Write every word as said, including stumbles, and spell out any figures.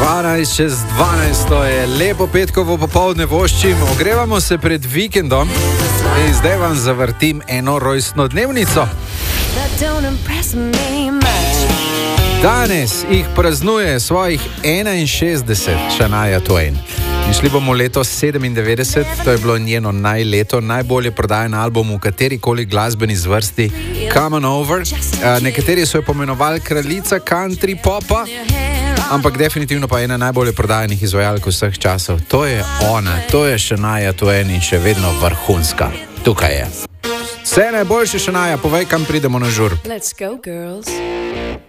dvanajst čez dvanajst, to je lepo petkovo popoldne voščim, ogrevamo se pred vikendom in zdaj vam zavrtim eno rojstnodnevnico. Danes jih praznuje svojih enainšestdeset Shania Twain. In šli bomo leto sedemindevetdeset, to je bilo njeno najleto, najbolje prodajen album v katerikoli glasbeni zvrsti, Come On Over. Nekateri so jo pomenovali kraljica country popa, ampak definitivno pa ena najbolje prodajenih izvajalk vseh časov. To je ona, to je Shania Twain in še vedno vrhunska. Tukaj je. Vse najboljše, Shania, povej, kam pridemo na žur. Let's go, girls.